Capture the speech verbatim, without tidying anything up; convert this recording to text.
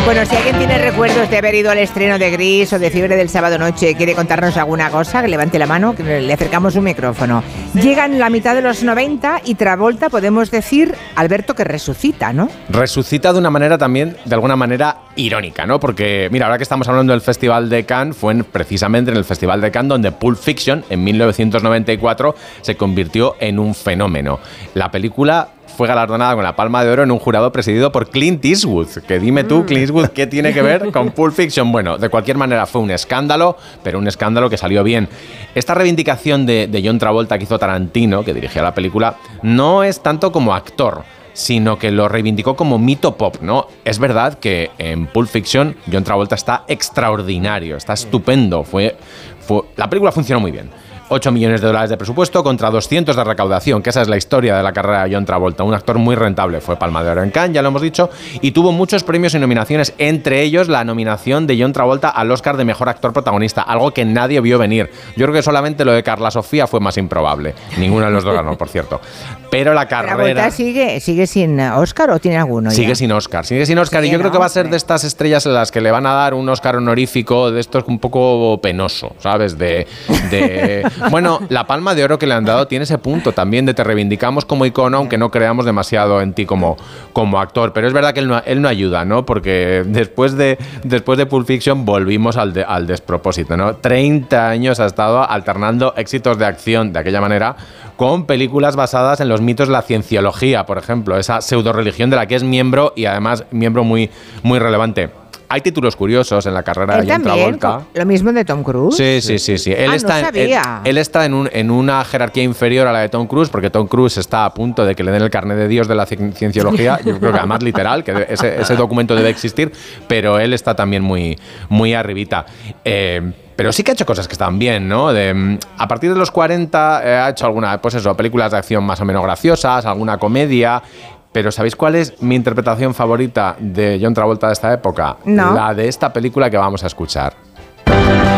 Bueno, si alguien tiene recuerdos de haber ido al estreno de Gris o de Fiebre del sábado noche, quiere contarnos alguna cosa, que levante la mano, que le acercamos un micrófono. Llegan la mitad de los noventa y Travolta, podemos decir, Alberto, que resucita, ¿no? Resucita de una manera también, de alguna manera irónica, ¿no? Porque, mira, ahora que estamos hablando del Festival de Cannes, fue en, precisamente en el Festival de Cannes donde Pulp Fiction, en mil novecientos noventa y cuatro, se convirtió en un fenómeno. La película fue galardonada con la Palma de Oro en un jurado presidido por Clint Eastwood. Que dime tú, Clint Eastwood, ¿qué tiene que ver con Pulp Fiction? Bueno, de cualquier manera fue un escándalo, pero un escándalo que salió bien. Esta reivindicación de, de John Travolta que hizo Tarantino, que dirigía la película, no es tanto como actor, sino que lo reivindicó como mito pop, ¿no? Es verdad que en Pulp Fiction John Travolta está extraordinario, está estupendo. Fue, fue, la película funcionó muy bien. ocho millones de dólares de presupuesto contra doscientos de recaudación, que esa es la historia de la carrera de John Travolta, un actor muy rentable. Fue Palma de Oro en Cannes, ya lo hemos dicho, y tuvo muchos premios y nominaciones, entre ellos la nominación de John Travolta al Oscar de Mejor Actor Protagonista, algo que nadie vio venir. Yo creo que solamente lo de Carla Sofía fue más improbable. Ninguno de los dos ganó, por cierto. Pero la carrera... ¿Travolta sigue, sigue sin Oscar o tiene alguno ya? Sigue sin Oscar, sigue sin Oscar, sí, y yo no, creo que va a ser de estas estrellas en las que le van a dar un Oscar honorífico, de esto es un poco penoso, ¿sabes? De... de bueno, la Palma de Oro que le han dado tiene ese punto también de te reivindicamos como icono, aunque no creamos demasiado en ti como, como actor. Pero es verdad que él no, él no ayuda, ¿no? Porque después de, después de Pulp Fiction volvimos al, de, al despropósito, ¿no? treinta años ha estado alternando éxitos de acción de aquella manera con películas basadas en los mitos de la cienciología, por ejemplo, esa pseudo-religión de la que es miembro y además miembro muy, muy relevante. Hay títulos curiosos en la carrera ¿Él de John también? Travolta. ¿Lo mismo de Tom Cruise? Sí, sí, sí, sí. Él ah, está, no en, él, él está en, un, en una jerarquía inferior a la de Tom Cruise, porque Tom Cruise está a punto de que le den el carnet de Dios de la cienciología. Yo creo que además literal, que ese, ese documento debe existir, pero él está también muy, muy arribita. Eh, Pero sí que ha hecho cosas que están bien, ¿no? De, a partir de los cuarenta eh, ha hecho alguna, pues eso, películas de acción más o menos graciosas, alguna comedia. Pero ¿sabéis cuál es mi interpretación favorita de John Travolta de esta época? No. La de esta película que vamos a escuchar.